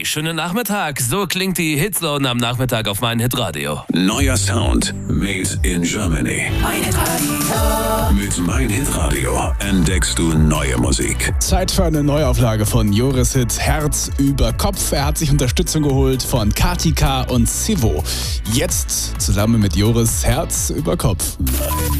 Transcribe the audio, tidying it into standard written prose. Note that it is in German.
Hey, schönen Nachmittag. So klingt die Hitzone am Nachmittag auf mein Hitradio. Neuer Sound made in Germany. Mein Hitradio. Mit Mein Hitradio entdeckst du neue Musik. Zeit für eine Neuauflage von Joris Hit Herz über Kopf. Er hat sich Unterstützung geholt von Katika und Sivo. Jetzt zusammen mit Joris Herz über Kopf.